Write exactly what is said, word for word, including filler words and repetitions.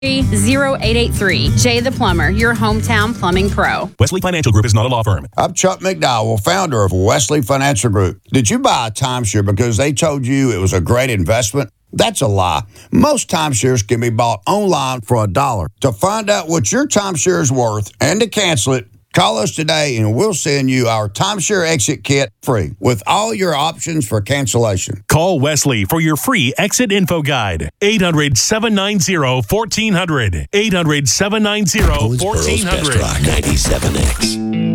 zero eight eight three. Jay the Plumber, your hometown plumbing pro. Wesley Financial Group is not a law firm. I'm Chuck McDowell, founder of Wesley Financial Group. Did you buy a timeshare because they told you it was a great investment? That's a lie. Most timeshares can be bought online for a dollar. To find out what your timeshare is worth and to cancel it, call us today and we'll send you our timeshare exit kit free with all your options for cancellation. Call Wesley for your free exit info guide. eight hundred, seven nine zero, one four zero zero. eight hundred, seven nine zero, one four zero zero. Best Rock ninety-seven X.